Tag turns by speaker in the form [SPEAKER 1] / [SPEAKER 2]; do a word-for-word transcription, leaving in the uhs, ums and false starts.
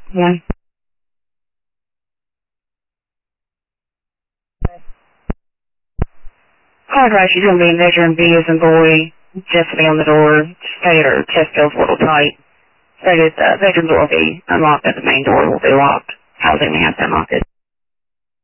[SPEAKER 1] Yeah. I advise you to be in bedroom B as in boy, just to be on the door, stay at her chest feels a little tight. So that the bedroom door will be unlocked, but the main door will be locked. Housing may have to unlock it.